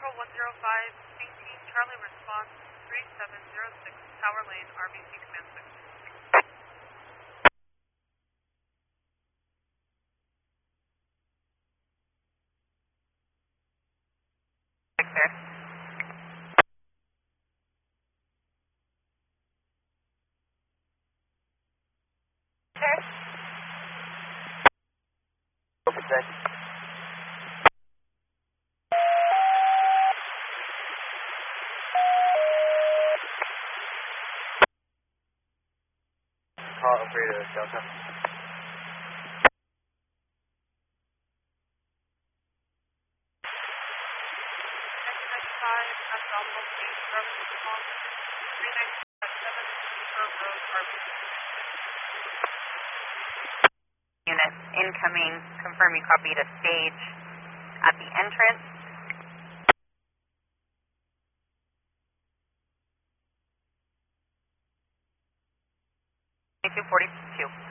Control 105, maintain Charlie response 3706, Tower Lane, RBC Command 6. There. Sure. Open check. Call operator Delta. Abdominal pain, Charlie response 3957, Curve Road, RBC. Unit incoming, confirm you copy to stage at the entrance. 2242.